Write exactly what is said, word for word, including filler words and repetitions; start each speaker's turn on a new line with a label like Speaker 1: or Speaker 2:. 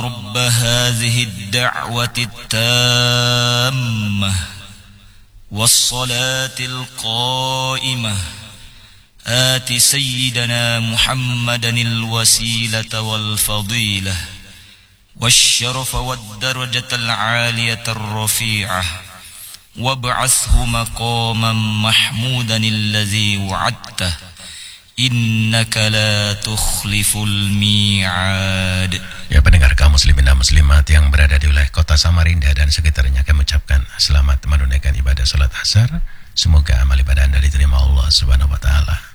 Speaker 1: رب هذه الدعوة التامة والصلاة القائمة آت سيدنا محمدا الوسيلة والفضيلة والشرف والدرجة العالية الرفيعة وابعثه مقاما محمودا الذي وعدته إنك لا تخلف الميعاد.
Speaker 2: Ya, pendengar kaum muslimin dan muslimat yang berada di wilayah kota Samarinda dan sekitarnya, kami mengucapkan selamat menunaikan ibadah salat asar. Semoga amal ibadah Anda diterima Allah Subhanahu wa taala.